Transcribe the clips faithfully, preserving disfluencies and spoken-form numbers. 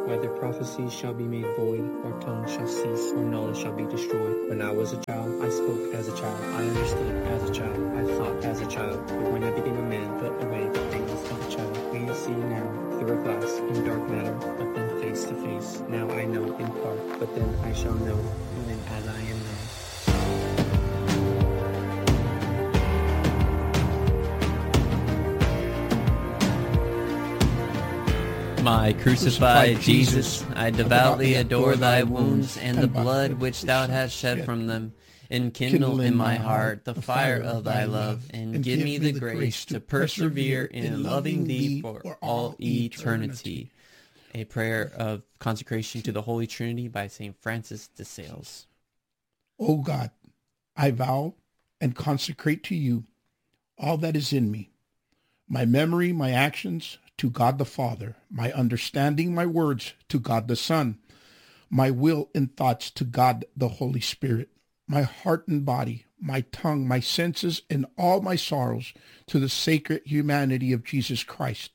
Whether prophecies shall be made void, or tongues shall cease, or knowledge shall be destroyed. When I was a child, I spoke as a child. I understood as a child. I thought as a child. But when I became a man, put away the things of a child. We see now through a glass in dark matter, but then face to face. Now I know in part, but then I shall know, even as I am known. My crucified Jesus, I devoutly adore thy wounds and the blood which thou hast shed from them. Enkindle in my heart the fire of thy love, and give me the grace to persevere in loving thee for all eternity. A prayer of consecration to the Holy Trinity by Saint Francis de Sales. O God, I vow and consecrate to you all that is in me, my memory, my actions, to God the Father, my understanding, my words, to God the Son, my will and thoughts, to God the Holy Spirit, my heart and body, my tongue, my senses, and all my sorrows, to the sacred humanity of Jesus Christ,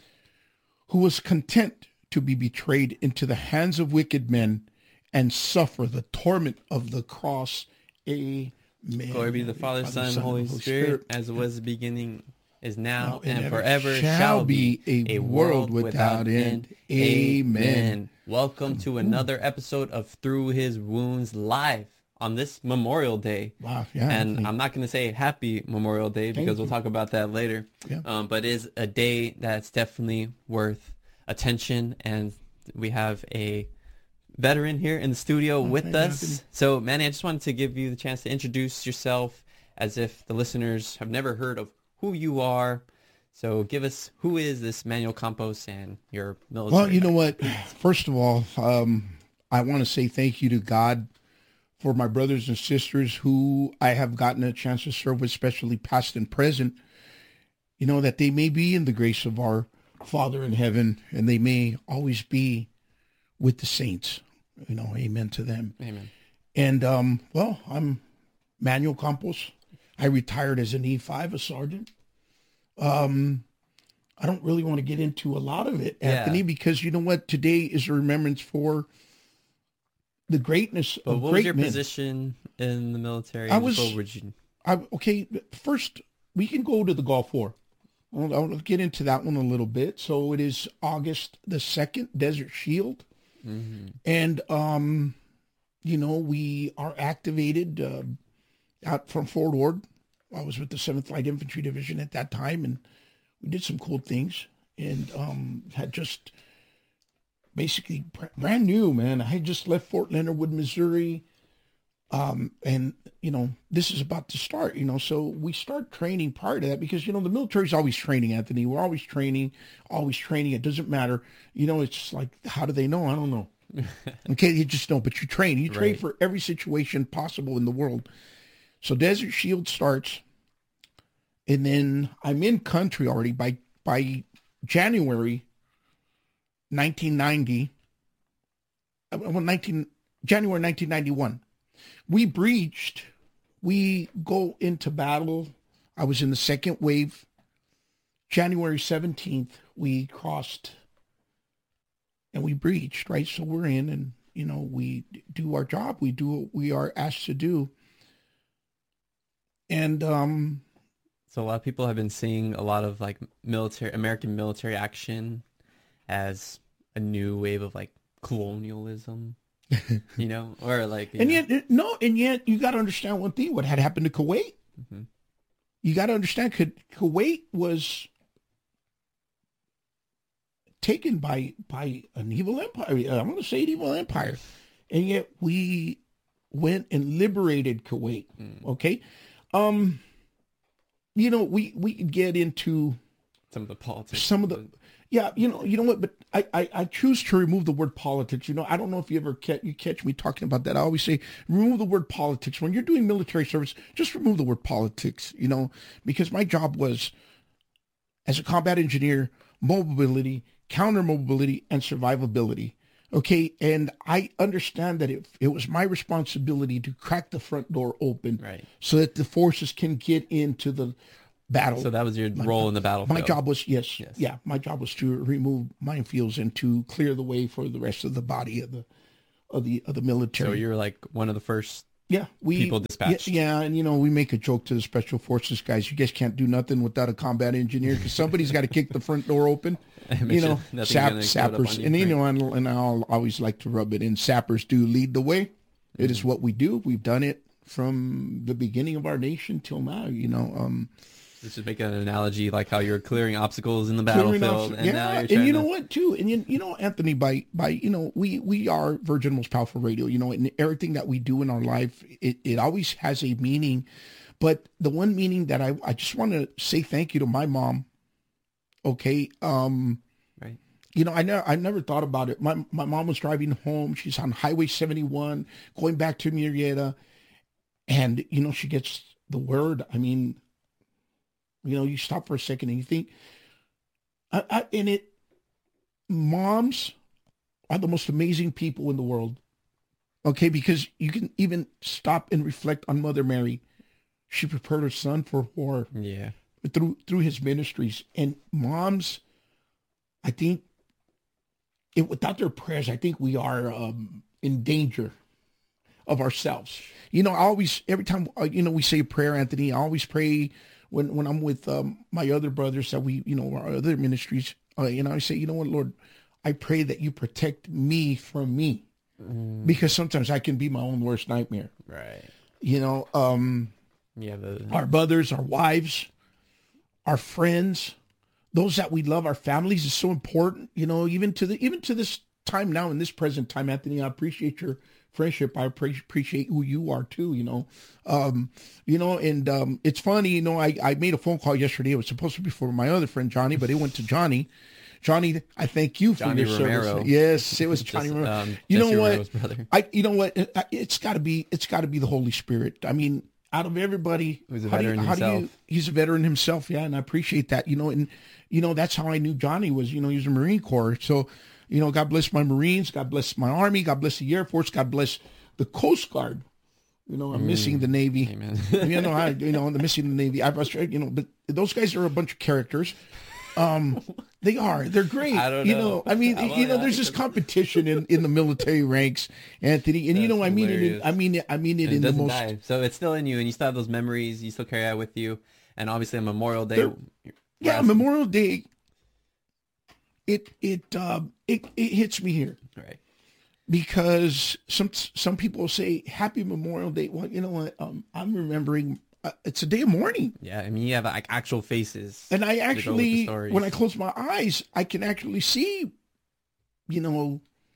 who was content to be betrayed into the hands of wicked men and suffer the torment of the cross. Amen. Glory be to the Father, Father Son, and Holy, Holy Spirit, Spirit, as it was beginning, is now, now and, and forever shall, shall be a, a world without end. end. Amen. Welcome to another episode of Through His Wounds live on this Memorial Day. Wow, yeah. And I'm not going to say Happy Memorial Day because we'll talk about that later. Yeah. Um, but it is a day that's definitely worth attention, and we have a veteran here in the studio okay, with us. Anthony. So, Manny, I just wanted to give you the chance to introduce yourself as if the listeners have never heard of who you are. So give us, who is this Manuel Campos and your military? Well, you know what? First of all, um, I want to say thank you to God for my brothers and sisters who I have gotten a chance to serve with, especially past and present. You know, that they may be in the grace of our Father in heaven, and they may always be with the saints. You know, amen to them. Amen. And, um, well, I'm Manuel Campos. I retired as an E five, a sergeant. Um, I don't really want to get into a lot of it, Anthony, yeah. because you know what? Today is a remembrance for the greatness but of what great was your men. Position in the military? I was, you... I, okay, first we can go to the Gulf War. I'll, I'll get into that one a little bit. So it is August the second, Desert Shield. Mm-hmm. And, um, you know, we are activated uh, out from Fort Ord. I was with the seventh Light Infantry Division at that time, and we did some cool things, and um, had just basically brand new, man. I had just left Fort Leonard Wood, Missouri, um, and, you know, this is about to start, you know, so we start training prior to that because, you know, the military's always training, Anthony. We're always training, always training. It doesn't matter. You know, it's just like, how do they know? I don't know. Okay, you just don't, but you train. You train right. for every situation possible in the world. So Desert Shield starts, and then I'm in country already by by January nineteen ninety. Well, nineteen January nineteen ninety-one, we breached. We go into battle. I was in the second wave. January seventeenth, we crossed, and we breached. Right, so we're in, and you know we do our job. We do what we are asked to do. And um, so a lot of people have been seeing a lot of like military, American military action as a new wave of like colonialism, you know, or like, and know. yet, no, and yet you got to understand one thing, what had happened to Kuwait. Mm-hmm. You got to understand Kuwait was taken by, by an evil empire. I'm going to say an evil empire. And yet we went and liberated Kuwait. Mm. Okay. Um, you know, we, we could get into some of the politics. Some of the, yeah, you know, you know what, but I, I, I choose to remove the word politics. You know, I don't know if you ever catch, you catch me talking about that. I always say, remove the word politics. When you're doing military service, just remove the word politics, you know, because my job was, as a combat engineer, mobility, counter mobility, and survivability. Okay, and I understand that it, it was my responsibility to crack the front door open right. so that the forces can get into the battle. So that was your my, role in the battlefield. My job was, yes, yes, yeah, my job was to remove minefields and to clear the way for the rest of the body of the of the of the military. So you're like one of the first yeah, we, people dispatched. Yeah, yeah, and you know, we make a joke to the special forces guys. You guys can't do nothing without a combat engineer because somebody's got to kick the front door open. You know, sap, sappers, and you know, and, and I'll always like to rub it in. Sappers do lead the way. Mm-hmm. It is what we do. We've done it from the beginning of our nation till now. You know. Um, Let's just make an analogy like how you're clearing obstacles in the battlefield. And yeah, now you're and trying you know to... what, too? And you, you know, Anthony, by, by you know, we, we are Virgin Most Powerful Radio, you know, and everything that we do in our life, it, it always has a meaning. But the one meaning that I, I just want to say thank you to my mom, okay? Um, right. You know, I never, I never thought about it. My, my mom was driving home. She's on Highway seventy-one, going back to Murrieta. And, you know, she gets the word. I mean... You know, you stop for a second and you think, I, I, and it, moms are the most amazing people in the world. Okay, because you can even stop and reflect on Mother Mary. She prepared her son for war. Yeah. Through through his ministries. And moms, I think, it, without their prayers, I think we are um, in danger of ourselves. You know, I always, every time, uh, you know, we say a prayer, Anthony, I always pray when, when I'm with um, my other brothers that we, you know, our other ministries, uh, you know, I say, you know what, Lord, I pray that you protect me from me. Mm. Because sometimes I can be my own worst nightmare. Right. You know, um, yeah, the... our brothers, our wives, our friends, those that we love, our families is so important, you know, even to the, even to this time now in this present time, Anthony, I appreciate your friendship. I appreciate who you are too, you know. Um, you know, and um, it's funny, you know, I, I made a phone call yesterday. It was supposed to be for my other friend, Johnny, but it went to Johnny. Johnny, I thank you for Johnny your Romero. service. Yes, it was Johnny Just, Romero. Um, you Jesse know Romero's what? Brother. I, you know what? It, it's got to be, it's got to be the Holy Spirit. I mean, out of everybody, who's a how veteran do you, how himself. Do you, he's a veteran himself, yeah, and I appreciate that. You know, and you know that's how I knew Johnny was. You know, he was a Marine Corps, so you know, God bless my Marines, God bless my Army, God bless the Air Force, God bless the Coast Guard. You know, I'm mm, missing the Navy. Amen. you know, I, you know, I'm missing the Navy. I was, you know, but those guys are a bunch of characters. Um, they are. They're great. I don't you know. know, I mean, I you know, there's this competition in, in the military ranks, Anthony, and That's you know, I mean hilarious. it. In, I mean it. I mean it and in it the doesn't most. Die. So it's still in you, and you still have those memories. You still carry that with you, and obviously on Memorial Day. Yeah, last... Memorial Day. It it uh, it it hits me here. Right. Because some some people say Happy Memorial Day. Well, you know what? Um, I'm remembering. Uh, it's a day of mourning. Yeah, I mean, you have like actual faces. And I actually, when I close my eyes, I can actually see, you know,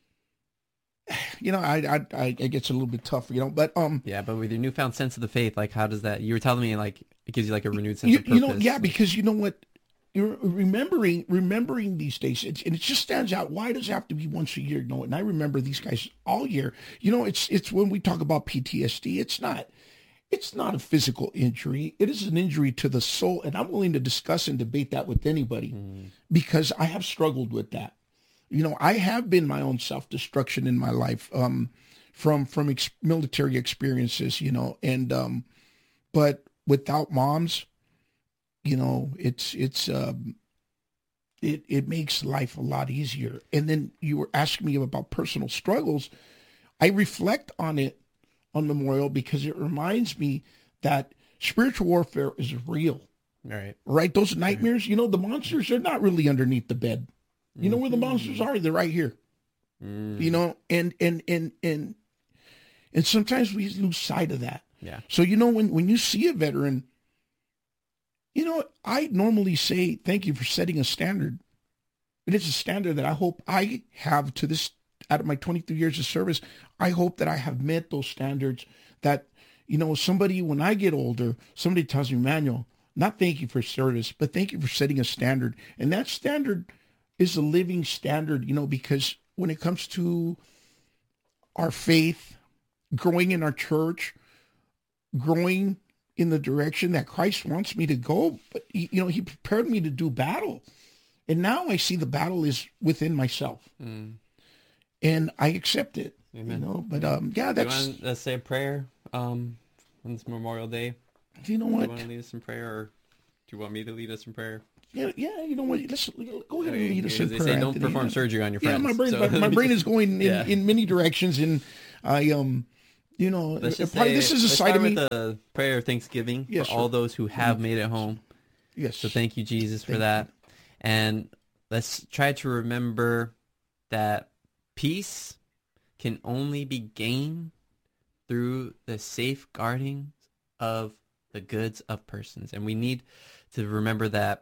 you know, I, I, I it gets a little bit tough, you know, but, um, yeah, but with your newfound sense of the faith, like, how does that, you were telling me, like, it gives you like a renewed sense you, of purpose. You know, yeah, because you know what, you're remembering, remembering these days, it's, and it just stands out. Why does it have to be once a year? No, and I remember these guys all year. You know, it's, it's when we talk about P T S D, it's not. It's not a physical injury. It is an injury to the soul. And I'm willing to discuss and debate that with anybody mm. because I have struggled with that. You know, I have been my own self-destruction in my life um, from from ex- military experiences, you know, and um, but without moms, you know, it's it's um, it, it makes life a lot easier. And then you were asking me about personal struggles. I reflect on it on Memorial because it reminds me that spiritual warfare is real. Right. Right? Those nightmares, you know, the monsters are not really underneath the bed. You mm-hmm. know where the monsters are? They're right here. Mm. You know, and and and and and sometimes we lose sight of that. Yeah. So you know when, when you see a veteran, you know, I normally say thank you for setting a standard. It is a standard that I hope I have to this out of my twenty-three years of service. I hope that I have met those standards that, you know, somebody, when I get older, somebody tells me, Manuel, not thank you for service, but thank you for setting a standard. And that standard is a living standard, you know, because when it comes to our faith, growing in our church, growing in the direction that Christ wants me to go, but, you know, he prepared me to do battle. And now I see the battle is within myself. Mm. And I accept it. Amen. You know, but um, yeah, that's. Do you want to say a prayer um, on this Memorial Day? Do you know what? Do you want to lead us in prayer, or do you want me to lead us in prayer? Yeah, yeah. You know what? Let's go ahead and lead us in They prayer. say don't Anthony. perform surgery on your Yeah, friends. my brain, so- my, my brain is going in, Yeah. in many directions, and I um, you know, Let's just probably say, this is a let's side start of me. with a prayer of thanksgiving Yes, for all sir. those who have made it home. Yes. So thank you, Jesus, for Thank that. And let's try to remember that peace can only be gained through the safeguarding of the goods of persons. And we need to remember that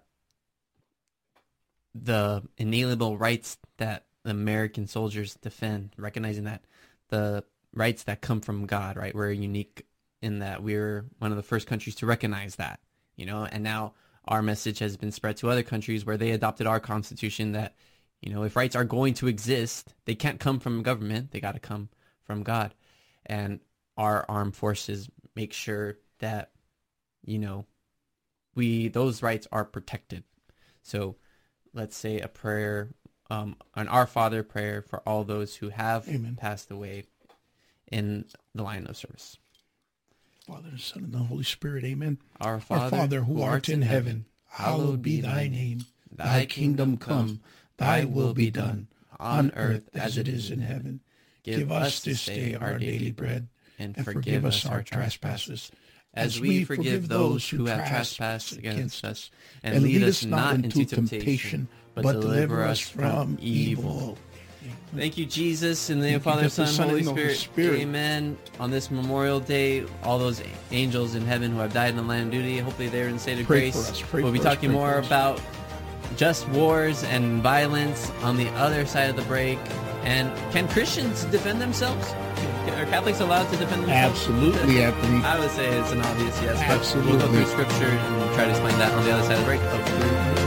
the inalienable rights that the American soldiers defend, recognizing that the rights that come from God, right? We're unique in that we're one of the first countries to recognize that, you know, and now our message has been spread to other countries where they adopted our constitution that, you know, if rights are going to exist, they can't come from government. They got to come from God. And our armed forces make sure that, you know, we, those rights are protected. So let's say a prayer, um, an Our Father prayer for all those who have Amen. passed away in the line of service. Father, the Son, and the Holy Spirit. Amen. Our Our Father, Father, who art in heaven, hallowed be thy name. Thy kingdom come, thy will be done, on earth as it is in heaven. Give us this day our daily bread, and and forgive us our trespasses, as we forgive those who have trespassed against us. And lead us not into temptation, but deliver us from evil. Thank you, Jesus, in the name of Father, Son, and Holy Spirit. Spirit. Amen. On this Memorial Day, all those angels in heaven who have died in the line of duty, hopefully they're in state of Pray grace. for us. Pray we'll be for us. talking Pray more for us. about just wars and violence on the other side of the break. And can Christians defend themselves? Are Catholics allowed to defend themselves? Absolutely, Anthony. I would say it's an obvious yes, but Absolutely. we'll go through scripture and try to explain that on the other side of the break of